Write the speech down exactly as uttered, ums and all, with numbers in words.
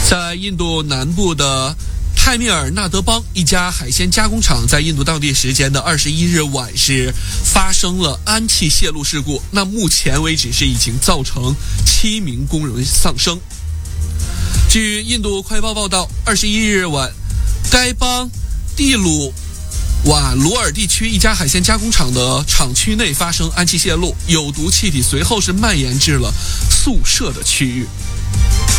在印度南部的泰米尔纳德邦，一家海鲜加工厂在印度当地时间的二十一日晚是发生了氨气泄漏事故。那目前为止是已经造成七名工人丧生。据印度快报报道，二十一日晚，该邦蒂鲁瓦罗尔地区一家海鲜加工厂的厂区内发生氨气泄漏，有毒气体随后是蔓延至了宿舍的区域。